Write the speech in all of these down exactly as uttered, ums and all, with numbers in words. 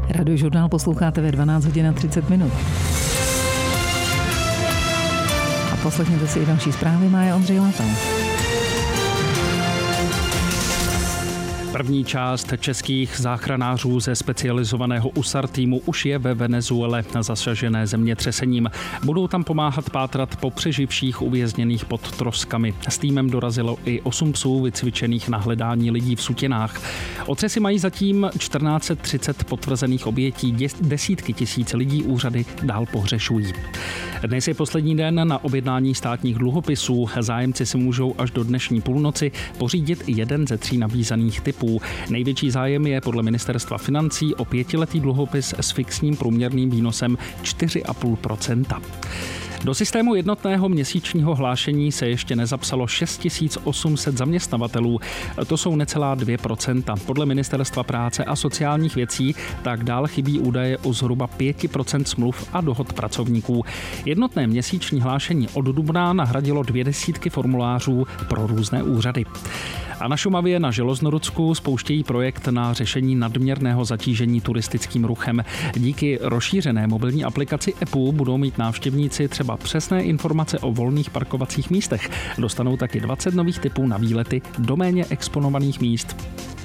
Radiožurnál posloucháte ve dvanáct hodin a třicet minut. A poslechněte si i další zprávy, má je Ondřej Látal. První část českých záchranářů ze specializovaného U S A R týmu už je ve Venezuele zasažené zemětřesením. Budou tam pomáhat pátrat po přeživších uvězněných pod troskami. S týmem dorazilo i osm psů vycvičených na hledání lidí v sutinách. Otřesy mají zatím čtrnáct set třicet potvrzených obětí. Desítky tisíc lidí úřady dál pohřešují. Dnes je poslední den na objednání státních dluhopisů. Zájemci si můžou až do dnešní půlnoci pořídit jeden ze tří nabízených typů. Největší zájem je podle ministerstva financí o pětiletý dluhopis s fixním průměrným výnosem čtyři celá pět procenta. Do systému jednotného měsíčního hlášení se ještě nezapsalo šest tisíc osm set zaměstnavatelů. To jsou necelá dvě procenta. Podle Ministerstva práce a sociálních věcí tak dál chybí údaje o zhruba pět procent smluv a dohod pracovníků. Jednotné měsíční hlášení od dubna nahradilo dvě desítky formulářů pro různé úřady. A na Šumavě na Železnorudsku spouštějí projekt na řešení nadměrného zatížení turistickým ruchem. Díky rozšířené mobilní aplikaci E P U budou mít návštěvníci třeba přesné informace o volných parkovacích místech. Dostanou taky dvacet nových typů na výlety do méně exponovaných míst.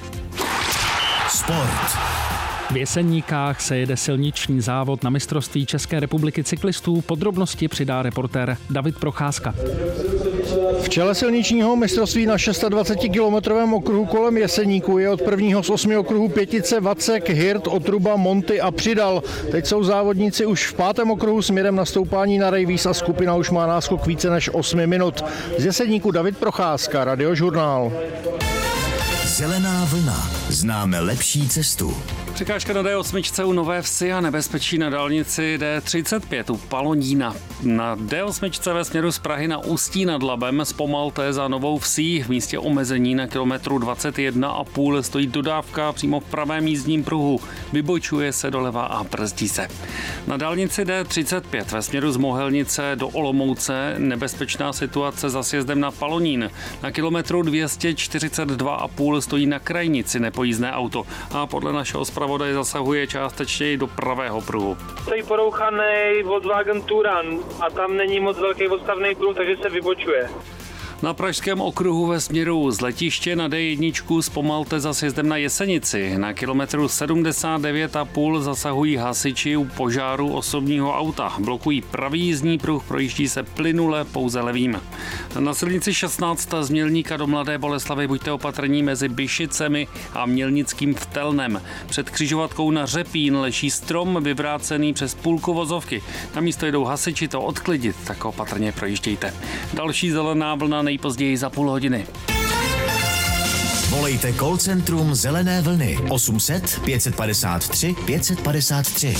Sport. V Jeseníkách se jede silniční závod na mistrovství České republiky cyklistů. Podrobnosti přidá reportér David Procházka. V čele silničního mistrovství na dvacetišestikilometrovém okruhu kolem Jeseníku je od prvního z osmi okruhů Pětice, Vacek, Hirt, Otruba, Monty a Přidal. Teď jsou závodníci už v pátém okruhu směrem na stoupání na Rejvíz a skupina už má náskok více než osmi minut. Z Jeseníku David Procházka, Radiožurnál. Zelená vlna. Známe lepší cestu. Překážka na D osm u Nové Vsi a nebezpečí na dálnici D třicet pět u Palonína. Na D osm ve směru z Prahy na Ústí nad Labem zpomalte za Novou Vsí. V místě omezení na kilometru dvacet jedna a půl stojí dodávka přímo v pravém jízdním pruhu. Vybočuje se doleva a brzdí se. Na dálnici D třicet pět ve směru z Mohelnice do Olomouce nebezpečná situace za sjezdem na Palonín. Na kilometru dvě stě čtyřicet dva a půl stojí na krajnici nepojízdné auto a podle našeho zpravodaje zasahuje částečně i do pravého pruhu. Stojí porouchaný Volkswagen Touran a tam není moc velký odstavný pruh, takže se vybočuje. Na pražském okruhu ve směru z letiště na D jedna zpomalte za sjezdem na Jesenici. Na kilometru sedmdesát devět a půl zasahují hasiči u požáru osobního auta. Blokují pravý jízdní pruh, projíždí se plynule pouze levým. Na silnici šestnáct z Mělníka do Mladé Boleslavi buďte opatrní mezi Byšicemi a Mělnickým Vtelnem. Před křižovatkou na Řepín leží strom vyvrácený přes půlku vozovky. Na místo jedou hasiči to odklidit, tak opatrně projíždějte. Další zelená vlna nejpozději za půl hodiny. Volejte call centrum Zelené vlny osm set pět set padesát tři pět set padesát tři.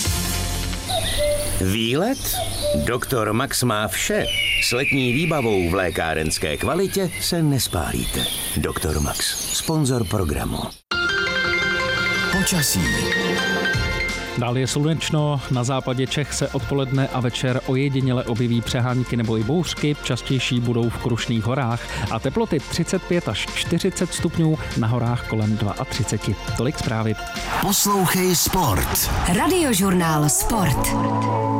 Výlet? Doktor Max má vše. S letní výbavou v lékárenské kvalitě se nespálíte. Doktor Max, sponzor programu. Počasí. Dál je slunečno, na západě Čech se odpoledne a večer ojediněle objeví přehánky nebo i bouřky, častější budou v Krušných horách a teploty třicet pět až čtyřicet stupňů, na horách kolem třicet dva. Tolik zprávy. Poslouchej Sport. Radiožurnál Sport.